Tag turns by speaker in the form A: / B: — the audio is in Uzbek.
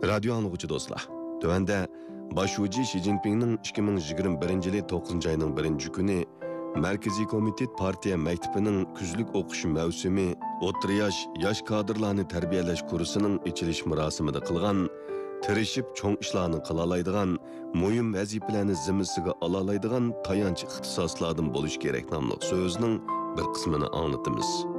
A: Radyo anlıqçı dostlar. Tövende Başuci Xi Jinping'nin 2021 yılı 9. ayının 1. günü Merkezi Komitet Partiya Mektebi'nin küzlük okuş mevsimi o'ttir yaş kadrlarını terbiyeleş kursuning içilish murosimida qilgan, tirishib cho'ng ishlarni qilalaydigan, muhim vazifalarni zimmasiga olalaydigan tayanch ixtisoslardan bo'lish kerak nomli so'zning bir qismini anlatamiz.